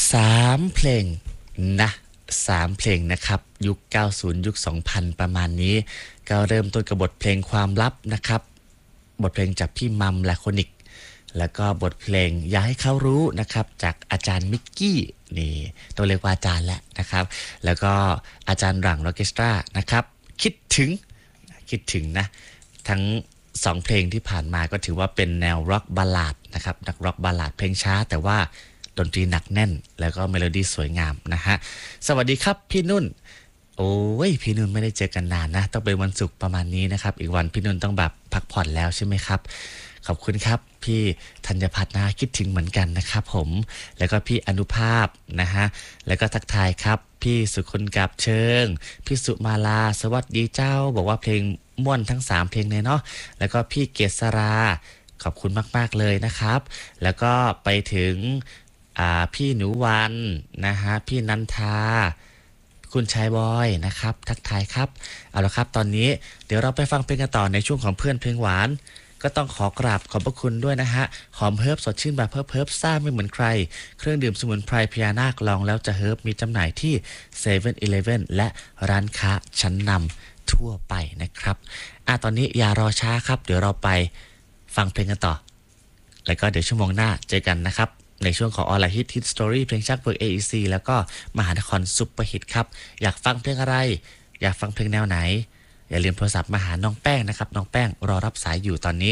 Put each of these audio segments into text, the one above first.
3 เพลงนะ3 เพลงนะครับยุค90ยุค2000ประมาณนี้ก็เริ่มต้นกับบทเพลงความลับนะครับบทเพลงจากพี่มัมลาโคนิกแล้วก็บทเพลงอย่าให้เขารู้นะครับจากอาจารย์มิกกี้นี่ต้องเรียกว่าอาจารย์แหละนะครับแล้วก็อาจารย์หลังออร์เคสตรานะครับคิดถึงนะทั้ง2 เพลงที่ผ่านมาก็ถือว่าเป็นแนวร็อกบัลลาดนะครับนักร็อกบัลลาดเพลงช้าแต่ว่าดนตรีหนักแน่นแล้วก็เมโลดี้สวยงามนะฮะสวัสดีครับพี่นุ่นโอ้ยพี่นุ่นไม่ได้เจอกันนานนะต้องเป็นวันศุกร์ประมาณนี้นะครับอีกวันพี่นุ่นต้องแบบพักผ่อนแล้วใช่ไหมครับขอบคุณครับพี่ธัญพัฒน์นะคิดถึงเหมือนกันนะครับผมแล้วก็พี่อนุภาพนะฮะแล้วก็ทักทายครับพี่สุคนกับเชิงพี่สุมาลาสวัสดีเจ้าบอกว่าเพลงม่วนทั้ง3 เพลงเลยเนาะแล้วก็พี่เกษราขอบคุณมากๆเลยนะครับแล้วก็ไปถึงพี่หนูวันนะฮะพี่นันทาคุณชายบอยนะครับทักทายครับเอาละครับตอนนี้เดี๋ยวเราไปฟังเพลงกันต่อในช่วงของเพื่อนเพลงหวานก็ต้องขอกราบขอบพระคุณด้วยนะฮะหอมเฮิร์บสดชื่นแบบเฮิร์บซ่าไม่เหมือนใครเครื่องดื่มสมุนไพรพญานาคลองแล้วจะเฮิร์บมีจำหน่ายที่ 7-Eleven และร้านค้าชั้นนำทั่วไปนะครับตอนนี้อย่ารอช้าครับเดี๋ยวเราไปฟังเพลงกันต่อแล้วก็เดี๋ยวชั่วโมงหน้าเจอกันนะครับในช่วงของออนไลน์ฮิตสตอรี่เพลงชักเบิก AEC แล้วก็มหานครซุปเปอร์ฮิตครับอยากฟังเพลงอะไรอยากฟังเพลงแนวไหนอย่าลืมโทรศัพท์มาหาน้องแป้งนะครับน้องแป้งรอรับสายอยู่ตอนนี้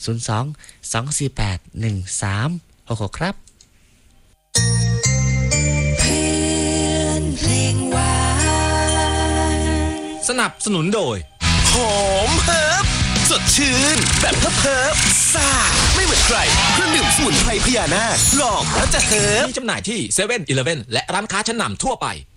02-248-1366ครับเพื่อนเพลงหวานสนับสนุนโดยหอมเฮิร์บสดชื่นแบบเฮิร์บซ่าไม่เหมือนใครเครื่องดื่มสมุนไพรพญานาคลองแล้วจะเฮิร์บมีจำหน่ายที่ 7-Eleven และร้านค้าชั้นนำทั่วไป